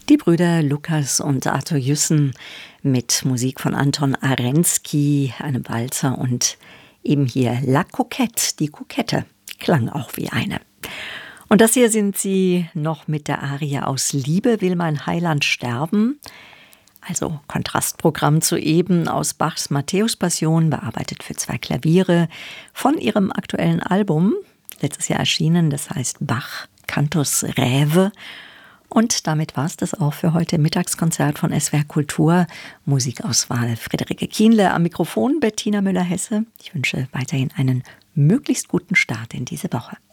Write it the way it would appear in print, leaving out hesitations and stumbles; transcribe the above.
Die Brüder Lukas und Arthur Jussen mit Musik von Anton Arensky, einem Walzer, und eben hier La Coquette, die Kokette, klang auch wie eine. Und das hier sind sie noch mit der Arie aus Liebe will mein Heiland sterben. Also Kontrastprogramm zu eben aus Bachs Matthäus-Passion, bearbeitet für 2 Klaviere, von ihrem aktuellen Album, letztes Jahr erschienen, das heißt Bach Cantus Räve. Und damit war es das auch für heute im Mittagskonzert von SWR Kultur. Musikauswahl Friederike Kienle, am Mikrofon Bettina Müller-Hesse. Ich wünsche weiterhin einen möglichst guten Start in diese Woche.